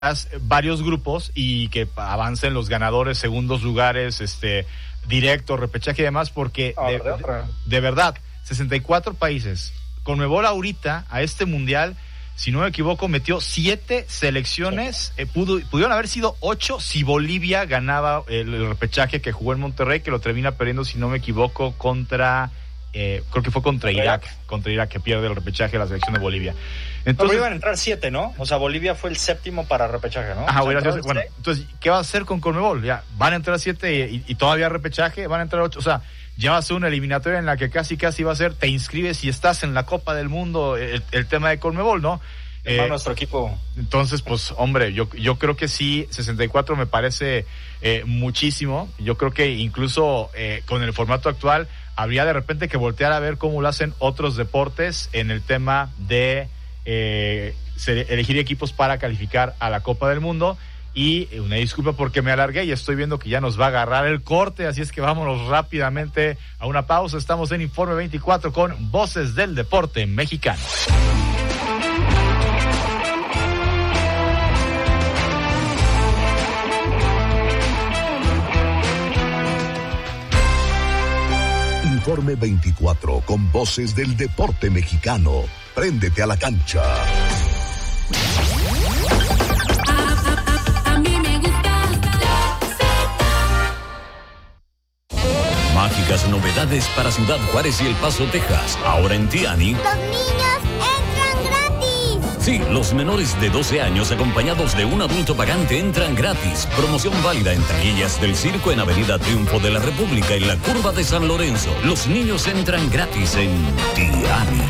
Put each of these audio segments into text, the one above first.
varios grupos y que avancen los ganadores, segundos lugares, directo, repechaje y demás, porque de verdad, 64 países. Conmebol ahorita, a este mundial, si no me equivoco, metió 7 selecciones, pudieron haber sido 8 si Bolivia ganaba el repechaje que jugó en Monterrey, que lo termina perdiendo, si no me equivoco, creo que fue contra Irak, que pierde el repechaje la selección de Bolivia. Entonces, pero iban a entrar 7, ¿no? O sea, Bolivia fue el séptimo para repechaje, ¿no? Ajá, bueno, entonces, ¿qué va a hacer con Conmebol? Ya, van a entrar 7 y todavía repechaje, van a entrar 8, o sea, ya va a ser una eliminatoria en la que casi va a ser, te inscribes y estás en la Copa del Mundo, el tema de Conmebol, ¿no? Nuestro equipo. Entonces, pues, hombre, yo creo que sí, 64 me parece muchísimo. Yo creo que incluso con el formato actual habría de repente que voltear a ver cómo lo hacen otros deportes en el tema de elegir equipos para calificar a la Copa del Mundo. Y una disculpa porque me alargué y estoy viendo que ya nos va a agarrar el corte, así es que vámonos rápidamente a una pausa. Estamos en Informe 24 con Voces del Deporte Mexicano. Informe 24 con Voces del Deporte Mexicano. Préndete a la cancha. A mí me gusta Mágicas novedades para Ciudad Juárez y El Paso, Texas. Ahora en Tiani. ¡Los niños entran gratis! Sí, los menores de 12 años acompañados de un adulto pagante entran gratis. Promoción válida en taquillas del circo en Avenida Triunfo de la República y la Curva de San Lorenzo. Los niños entran gratis en Tiani.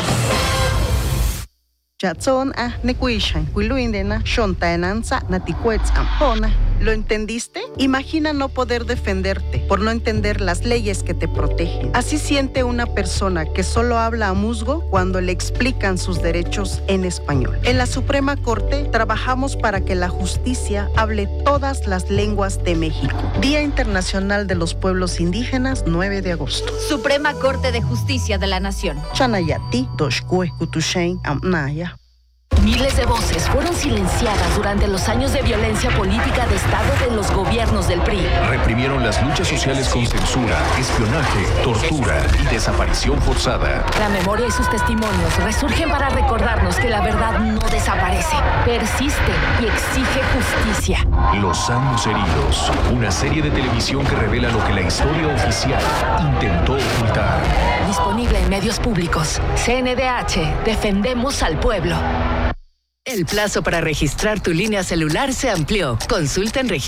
¿Lo entendiste? Imagina no poder defenderte por no entender las leyes que te protegen. Así siente una persona que solo habla a musgo cuando le explican sus derechos en español. En la Suprema Corte trabajamos para que la justicia hable todas las lenguas de México. Día Internacional de los Pueblos Indígenas, 9 de agosto. Suprema Corte de Justicia de la Nación. Chanayati, Doshkue, Kutushain, Amnaya. Miles de voces fueron silenciadas durante los años de violencia política de Estado de los gobiernos del PRI. Reprimieron las luchas sociales con censura, espionaje, tortura y desaparición forzada. La memoria y sus testimonios resurgen para recordarnos que la verdad no desaparece, persiste y exige justicia. Los años heridos, una serie de televisión que revela lo que la historia oficial intentó ocultar. Disponible en medios públicos. CNDH, defendemos al pueblo. El plazo para registrar tu línea celular se amplió. Consulta en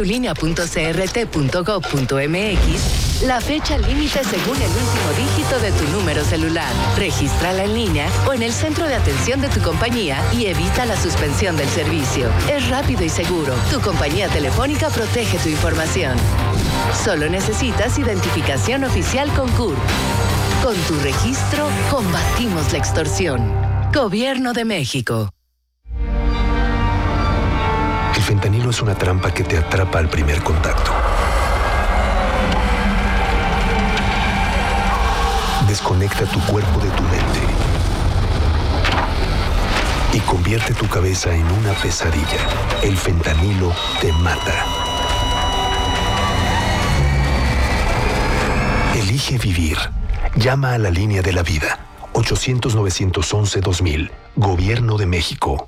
registratulinea.crt.gov.mx la fecha límite según el último dígito de tu número celular. Regístrala en línea o en el centro de atención de tu compañía y evita la suspensión del servicio. Es rápido y seguro. Tu compañía telefónica protege tu información. Solo necesitas identificación oficial con CURP. Con tu registro, combatimos la extorsión. Gobierno de México. El fentanilo es una trampa que te atrapa al primer contacto. Desconecta tu cuerpo de tu mente y convierte tu cabeza en una pesadilla. El fentanilo te mata. Elige vivir. Llama a la línea de la vida. 800-911-2000. Gobierno de México.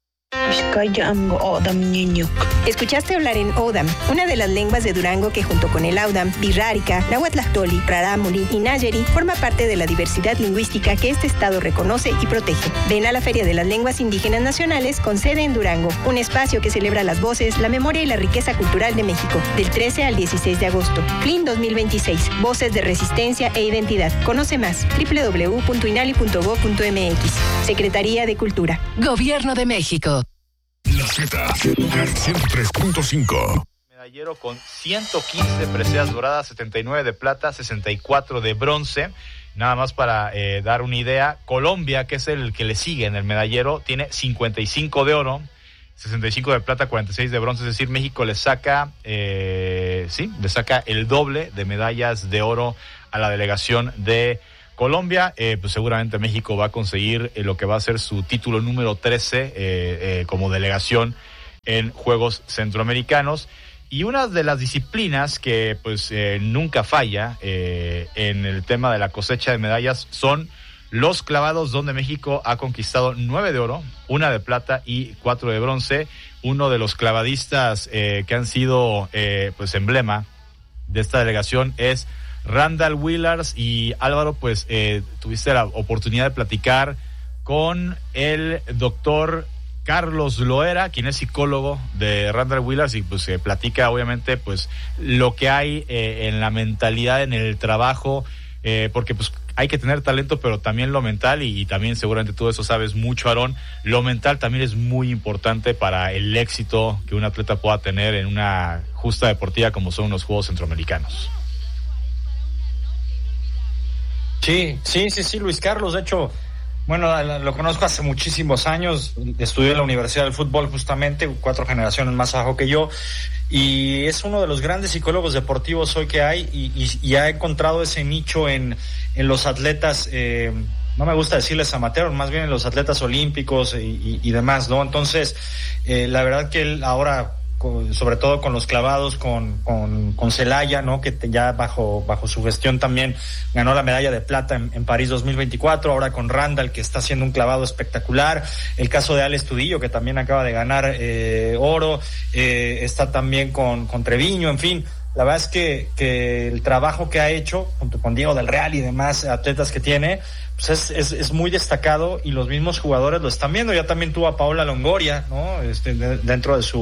Escuchaste hablar en Odam, una de las lenguas de Durango que junto con el Audam, Birrárica, Nahuatlactoli, Rarámuri y Nayeri forma parte de la diversidad lingüística que este estado reconoce y protege. Ven a la Feria de las Lenguas Indígenas Nacionales con sede en Durango, un espacio que celebra las voces, la memoria y la riqueza cultural de México, del 13 al 16 de agosto. FLIN 2026, Voces de Resistencia e Identidad. Conoce más, www.inali.gov.mx. Secretaría de Cultura. Gobierno de México. La Z, 103.5. Medallero con 115 preseas doradas, 79 de plata, 64 de bronce. Nada más para dar una idea, Colombia, que es el que le sigue en el medallero, tiene 55 de oro, 65 de plata, 46 de bronce. Es decir, México le saca el doble de medallas de oro a la delegación de Colombia. Pues seguramente México va a conseguir lo que va a ser su título número 13 como delegación en Juegos Centroamericanos. Y una de las disciplinas que pues nunca falla en el tema de la cosecha de medallas son los clavados, donde México ha conquistado 9 de oro, 1 de plata y 4 de bronce. Uno de los clavadistas que han sido pues emblema de esta delegación es Randall Willars. Y Álvaro, pues tuviste la oportunidad de platicar con el doctor Carlos Loera, quien es psicólogo de Randall Willars, y pues platica obviamente pues lo que hay en la mentalidad, en el trabajo, porque pues hay que tener talento, pero también lo mental, y también seguramente tú eso sabes mucho, Aarón, lo mental también es muy importante para el éxito que un atleta pueda tener en una justa deportiva como son los Juegos Centroamericanos. Sí, Luis Carlos, de hecho, bueno, lo conozco hace muchísimos años, estudié en la Universidad del Fútbol justamente, 4 generaciones más abajo que yo, y es uno de los grandes psicólogos deportivos hoy que hay, y ha encontrado ese nicho en los atletas, no me gusta decirles amateur, más bien en los atletas olímpicos y demás, ¿no? Entonces, la verdad que él ahora, sobre todo con los clavados, con Celaya, ¿no? Que ya bajo su gestión también ganó la medalla de plata en París 2024, ahora con Randall, que está haciendo un clavado espectacular, el caso de Alex Tudillo, que también acaba de ganar oro, está también con Treviño, en fin. La verdad es que el trabajo que ha hecho junto con Diego del Real y demás atletas que tiene, pues es muy destacado, y los mismos jugadores lo están viendo. Ya también tuvo a Paola Longoria, ¿no? Dentro de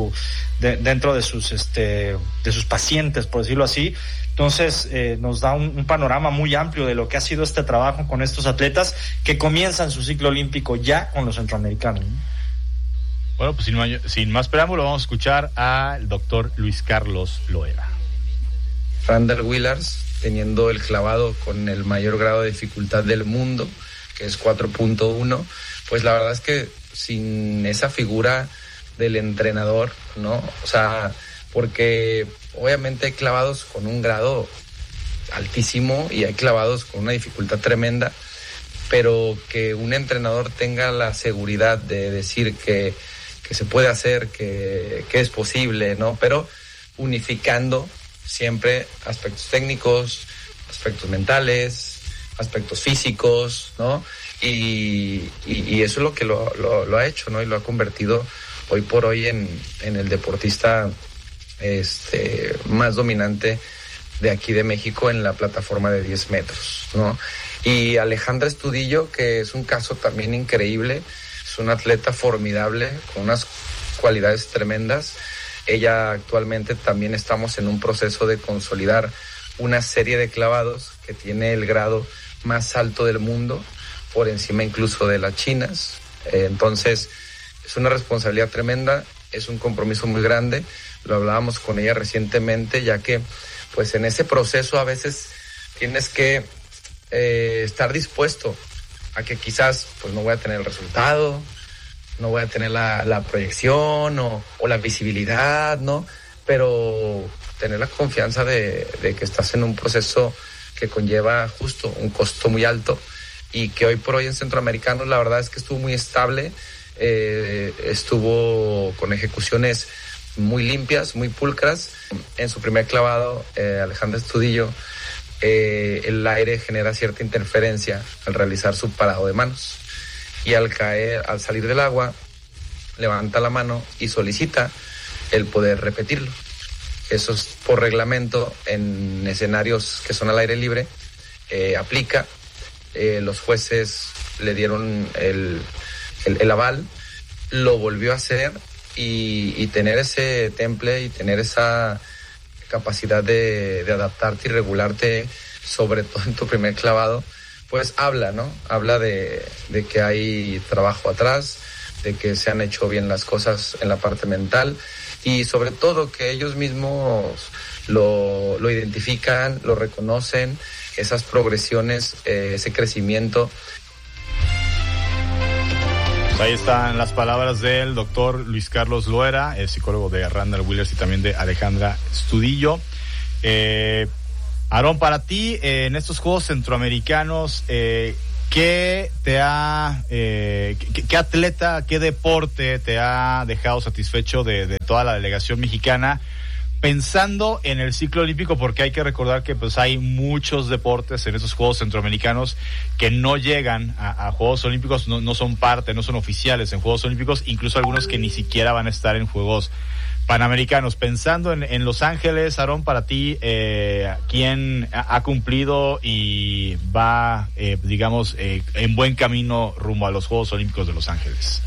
sus pacientes, por decirlo así. Entonces nos da un panorama muy amplio de lo que ha sido este trabajo con estos atletas que comienzan su ciclo olímpico ya con los centroamericanos, ¿no? Bueno, pues sin más preámbulo, vamos a escuchar al doctor Luis Carlos Loera. Randall Willars, teniendo el clavado con el mayor grado de dificultad del mundo, que es 4.1, pues la verdad es que sin esa figura del entrenador, ¿no? O sea, porque obviamente hay clavados con un grado altísimo y hay clavados con una dificultad tremenda, pero que un entrenador tenga la seguridad de decir que se puede hacer, que es posible, ¿no? Pero unificando siempre aspectos técnicos, aspectos mentales, aspectos físicos, ¿no? Y eso es lo que lo ha hecho, ¿no? Y lo ha convertido hoy por hoy en el deportista más dominante de aquí de México en la plataforma de 10 metros, ¿no? Y Alejandra Estudillo, que es un caso también increíble, es una atleta formidable, con unas cualidades tremendas. Ella actualmente también estamos en un proceso de consolidar una serie de clavados que tiene el grado más alto del mundo, por encima incluso de las chinas. Entonces, es una responsabilidad tremenda, es un compromiso muy grande. Lo hablábamos con ella recientemente, ya que pues en ese proceso a veces tienes que estar dispuesto a que quizás pues no voy a tener el resultado, no voy a tener la proyección o la visibilidad, ¿no? Pero tener la confianza de que estás en un proceso que conlleva justo un costo muy alto, y que hoy por hoy en Centroamericanos la verdad es que estuvo muy estable, estuvo con ejecuciones muy limpias, muy pulcras. En su primer clavado, Alejandra Estudillo, el aire genera cierta interferencia al realizar su parado de manos, y al salir del agua, levanta la mano y solicita el poder repetirlo. Eso es por reglamento en escenarios que son al aire libre, aplica. Los jueces le dieron el aval, lo volvió a hacer, y tener ese temple y tener esa capacidad de adaptarte y regularte, sobre todo en tu primer clavado, pues habla, ¿no? Habla de que hay trabajo atrás, de que se han hecho bien las cosas en la parte mental, y sobre todo que ellos mismos lo identifican, lo reconocen, esas progresiones, ese crecimiento. Ahí están las palabras del doctor Luis Carlos Loera, el psicólogo de Randall Willars y también de Alejandra Estudillo. Aarón, para ti, en estos Juegos Centroamericanos, ¿qué te ha, qué atleta, qué deporte te ha dejado satisfecho de toda la delegación mexicana? Pensando en el ciclo olímpico, porque hay que recordar que pues hay muchos deportes en esos Juegos Centroamericanos que no llegan a Juegos Olímpicos, no son parte, no son oficiales en Juegos Olímpicos, incluso algunos que ni siquiera van a estar en Juegos Panamericanos. Pensando en Los Ángeles, Aarón, para ti, ¿quién ha cumplido y va, digamos, en buen camino rumbo a los Juegos Olímpicos de Los Ángeles?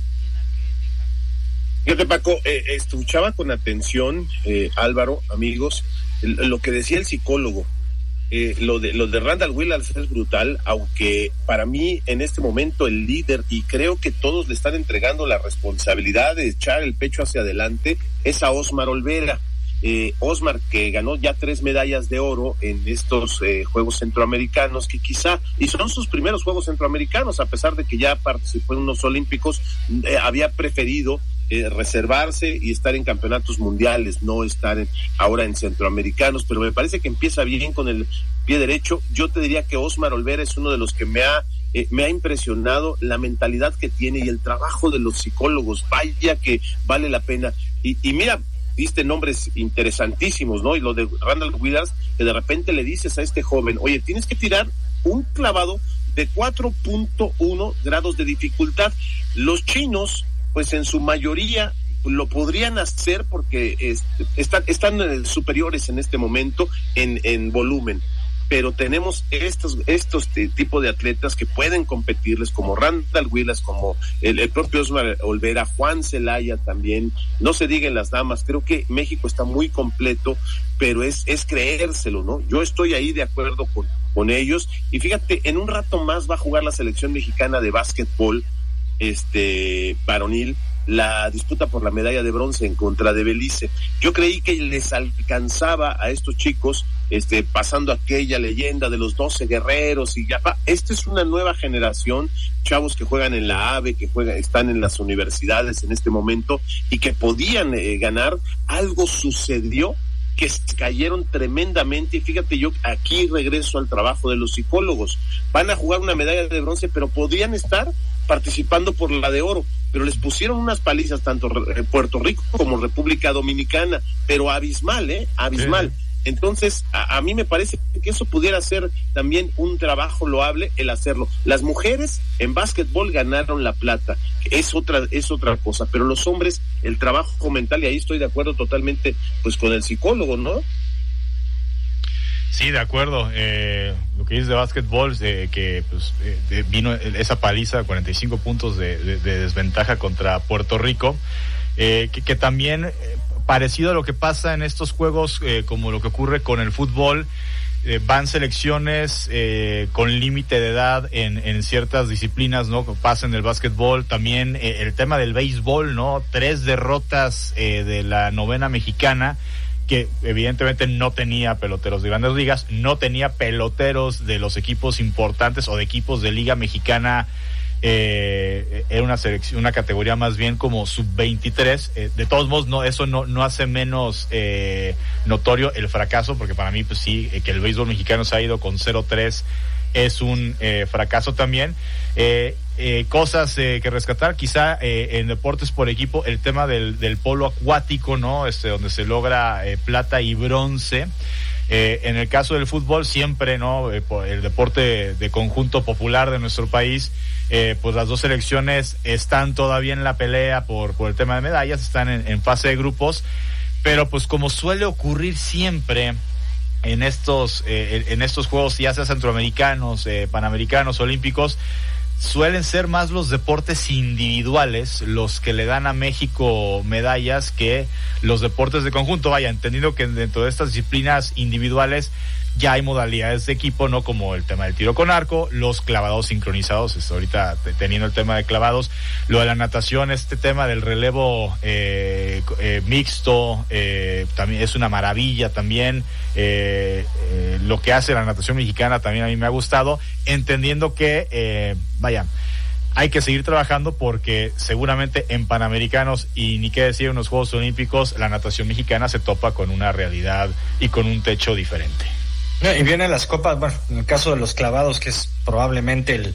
Fíjate, Paco, escuchaba con atención, Álvaro, amigos, lo que decía el psicólogo. Lo de Randall Willems es brutal, aunque para mí en este momento el líder, y creo que todos le están entregando la responsabilidad de echar el pecho hacia adelante, es a Osmar Olvera. Osmar, que ganó ya 3 medallas de oro en estos Juegos Centroamericanos, que quizá, y son sus primeros Juegos Centroamericanos, a pesar de que ya participó en unos Olímpicos, había preferido reservarse y estar en campeonatos mundiales, no estar ahora en centroamericanos, pero me parece que empieza bien con el pie derecho. Yo te diría que Osmar Olvera es uno de los que me ha impresionado la mentalidad que tiene y el trabajo de los psicólogos, vaya que vale la pena. Y mira, diste nombres interesantísimos, ¿no? Y lo de Randall Willems, que de repente le dices a este joven, oye, tienes que tirar un clavado de 4.1 grados de dificultad. Los chinos, pues en su mayoría lo podrían hacer porque están superiores en este momento en volumen, pero tenemos estos tipos de atletas que pueden competirles, como Randall Willems, como el propio Osmar Olvera, Juan Celaya también, no se diga en las damas. Creo que México está muy completo, pero es creérselo, ¿no? Yo estoy ahí de acuerdo con ellos, y fíjate, en un rato más va a jugar la selección mexicana de básquetbol varonil, la disputa por la medalla de bronce en contra de Belice. Yo creí que les alcanzaba a estos chicos, pasando aquella leyenda de los 12 guerreros, y ya, esta es una nueva generación, chavos que juegan en la AVE, están en las universidades en este momento, y que podían ganar. Algo sucedió que cayeron tremendamente, y fíjate, yo aquí regreso al trabajo de los psicólogos. Van a jugar una medalla de bronce, pero podían estar participando por la de oro, pero les pusieron unas palizas tanto Puerto Rico como República Dominicana, pero abismal, abismal. Sí. Entonces, a mí me parece que eso pudiera ser también un trabajo loable, el hacerlo. Las mujeres en básquetbol ganaron la plata, es otra cosa, pero los hombres, el trabajo mental, y ahí estoy de acuerdo totalmente pues con el psicólogo, ¿no? Sí, de acuerdo. Lo que dices de básquetbol, que pues, vino esa paliza, 45 puntos de desventaja contra Puerto Rico, que también, parecido a lo que pasa en estos juegos, como lo que ocurre con el fútbol, van selecciones con límite de edad en ciertas disciplinas, ¿no? Pasa en el básquetbol, también el tema del béisbol, ¿no? 3 derrotas de la novena mexicana, que evidentemente no tenía peloteros de grandes ligas, no tenía peloteros de los equipos importantes o de equipos de Liga Mexicana. Era una selección, una categoría más bien como sub-23. De todos modos, eso no hace menos notorio el fracaso, porque para mí, pues sí, que el béisbol mexicano se ha ido con 0-3 es un fracaso también. Cosas que rescatar, quizá en deportes por equipo, el tema del polo acuático, ¿no? Donde se logra plata y bronce. En el caso del fútbol, siempre, ¿no? El deporte de conjunto popular de nuestro país, pues las dos selecciones están todavía en la pelea por el tema de medallas, están en fase de grupos, pero pues como suele ocurrir siempre en estos juegos, ya sea centroamericanos, panamericanos, olímpicos, suelen ser más los deportes individuales los que le dan a México medallas que los deportes de conjunto. Vaya, entendiendo que dentro de estas disciplinas individuales ya hay modalidades de equipo, ¿no? Como el tema del tiro con arco, los clavados sincronizados, ahorita teniendo el tema de clavados, lo de la natación, tema del relevo mixto, también es una maravilla también. Lo que hace la natación mexicana también a mí me ha gustado, entendiendo que, hay que seguir trabajando, porque seguramente en Panamericanos, y ni qué decir en los Juegos Olímpicos, la natación mexicana se topa con una realidad y con un techo diferente. Y vienen las copas, bueno, en el caso de los clavados, que es probablemente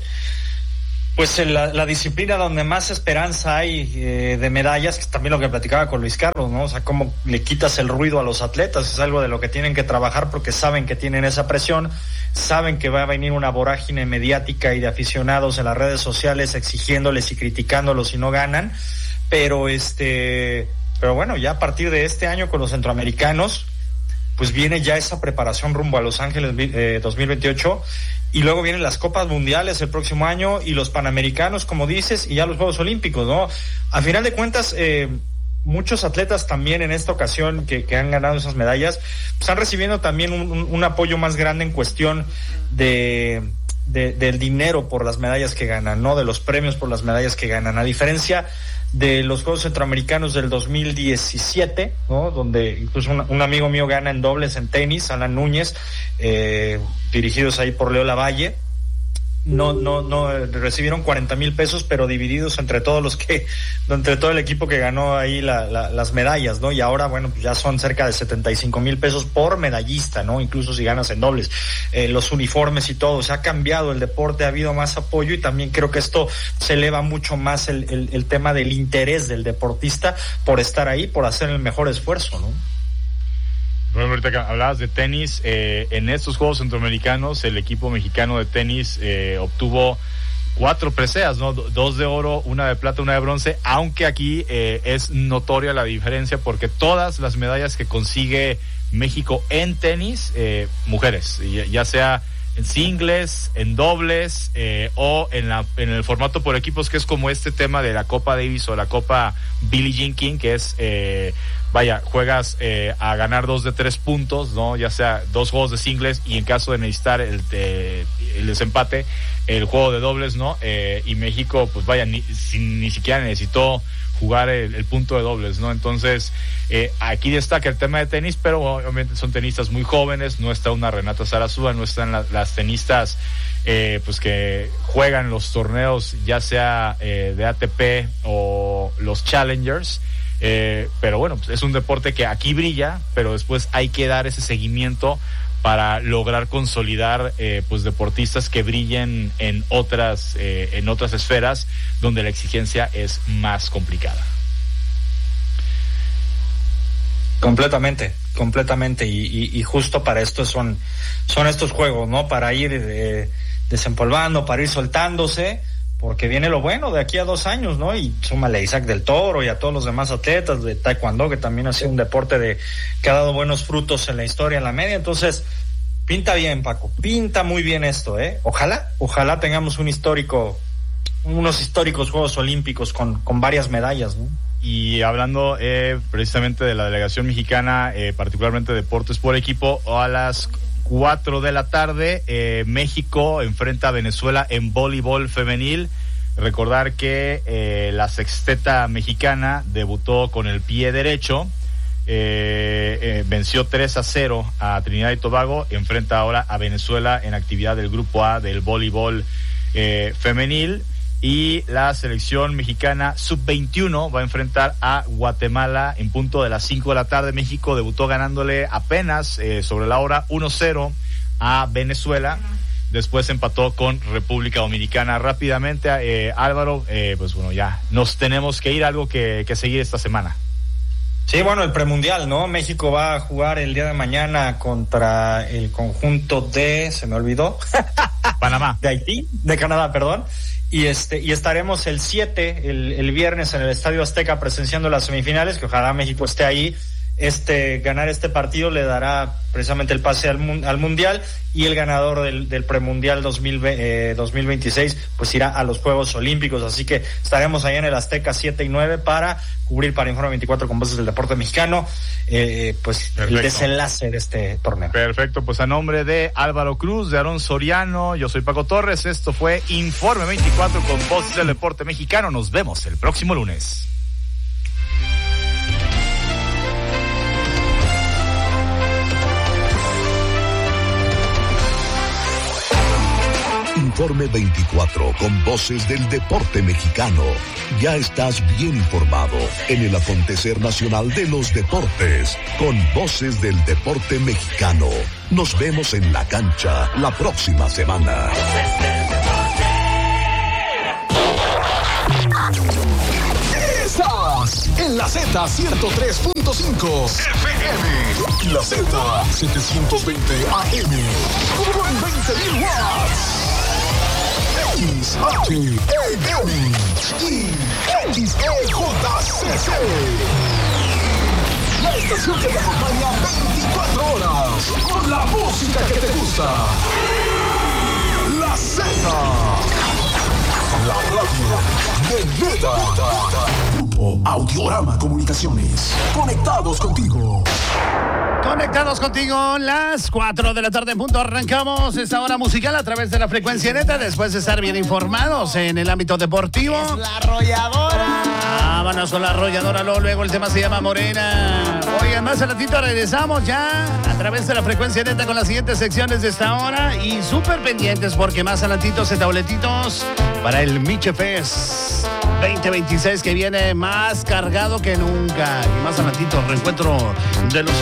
la disciplina donde más esperanza hay de medallas, que es también lo que platicaba con Luis Carlos, ¿no? O sea, cómo le quitas el ruido a los atletas, es algo de lo que tienen que trabajar porque saben que tienen esa presión, saben que va a venir una vorágine mediática y de aficionados en las redes sociales exigiéndoles y criticándolos si no ganan, pero bueno, ya a partir de este año con los centroamericanos, pues viene ya esa preparación rumbo a Los Ángeles 2028, y luego vienen las Copas Mundiales el próximo año y los Panamericanos, como dices, y ya los Juegos Olímpicos, ¿no? A final de cuentas, muchos atletas también en esta ocasión que han ganado esas medallas, pues están recibiendo también un apoyo más grande en cuestión del dinero por las medallas que ganan, ¿no? De los premios por las medallas que ganan, a diferencia de los Juegos Centroamericanos del 2017, ¿no? Donde incluso un amigo mío gana en dobles en tenis, Alan Núñez, dirigidos ahí por Leo Lavalle. No recibieron 40,000 pesos, pero divididos entre todo el equipo que ganó ahí las medallas, ¿no? Y ahora, bueno, pues ya son cerca de 75,000 pesos por medallista, ¿no? Incluso si ganas en dobles, los uniformes y todo, se ha cambiado el deporte, ha habido más apoyo, y también creo que esto se eleva mucho más el tema del interés del deportista por estar ahí, por hacer el mejor esfuerzo, ¿no? Bueno, ahorita que hablabas de tenis, en estos Juegos Centroamericanos el equipo mexicano de tenis obtuvo 4 preseas, ¿no? 2 de oro, 1 de plata, 1 de bronce, aunque aquí es notoria la diferencia porque todas las medallas que consigue México en tenis, mujeres, ya sea en singles, en dobles o en el formato por equipos, que es como este tema de la Copa Davis o la Copa Billie Jean King, que es juegas a ganar 2 de 3 puntos, ¿no? Ya sea 2 juegos de singles y en caso de necesitar el desempate, el juego de dobles, ¿no? Y México, pues ni siquiera necesitó jugar el punto de dobles, ¿no? Entonces, aquí destaca el tema de tenis, pero obviamente son tenistas muy jóvenes, no está una Renata Zarazúa, no están las tenistas pues que juegan los torneos, ya sea de ATP o los Challengers, pero bueno, pues es un deporte que aquí brilla, pero después hay que dar ese seguimiento para lograr consolidar pues deportistas que brillen en otras esferas donde la exigencia es más complicada. Completamente, y justo para esto son estos juegos, ¿no? Para ir desempolvando, para ir soltándose, porque viene lo bueno de aquí a 2 años, ¿no? Y súmale a Isaac del Toro y a todos los demás atletas de taekwondo, que también ha sido un deporte que ha dado buenos frutos en la historia, en la media. Entonces, pinta bien, Paco, pinta muy bien esto, ¿eh? Ojalá tengamos unos históricos Juegos Olímpicos con varias medallas, ¿no? Y hablando precisamente de la delegación mexicana, particularmente deportes por equipo, a las 4 de la tarde, México enfrenta a Venezuela en voleibol femenil. Recordar que la sexteta mexicana debutó con el pie derecho, venció 3-0 a Trinidad y Tobago, enfrenta ahora a Venezuela en actividad del grupo A del voleibol femenil. Y la selección mexicana sub-21 va a enfrentar a Guatemala en punto de las 5 de la tarde. México debutó ganándole apenas sobre la hora 1-0 a Venezuela. Después empató con República Dominicana. Rápidamente, Álvaro, pues bueno, ya nos tenemos que ir, algo que seguir esta semana. Sí, bueno, el premundial, ¿no? México va a jugar el día de mañana contra el conjunto de, se me olvidó, Panamá. De Haití, de Canadá, perdón. Y estaremos el 7, el viernes, en el Estadio Azteca presenciando las semifinales, que ojalá México esté ahí. Ganar este partido le dará precisamente el pase al Mundial, y el ganador del premundial 2026 pues irá a los Juegos Olímpicos. Así que estaremos ahí en el Azteca 7 y 9 para cubrir para Informe 24 con Voces del Deporte Mexicano pues perfecto, el desenlace de este torneo. Perfecto, pues a nombre de Álvaro Cruz, de Aarón Soriano, yo soy Paco Torres, esto fue Informe 24 con Voces del Deporte Mexicano. Nos vemos el próximo lunes. Informe 24 con voces del deporte mexicano. Ya estás bien informado en el acontecer nacional de los deportes con voces del deporte mexicano. Nos vemos en la cancha la próxima semana. Estás en la Z 103.5 FM y la Z 720 AM con 20.000 watts. XHEM y XEJCC. La estación que te acompaña 24 horas con la música que te gusta. La Z. La radio de Neta. Grupo Audiorama Comunicaciones. Conectados contigo. Conectados contigo, las 4 de la tarde en punto. Arrancamos esta hora musical a través de la frecuencia Neta, después de estar bien informados en el ámbito deportivo. Es la arrolladora. Vámonos con la arrolladora, luego el tema se llama Morena. Oigan, más adelantito regresamos ya a través de la frecuencia Neta con las siguientes secciones de esta hora. Y súper pendientes porque más adelantito se tabletitos para el Miche Fest 2026 que viene más cargado que nunca. Y más adelantito, reencuentro de los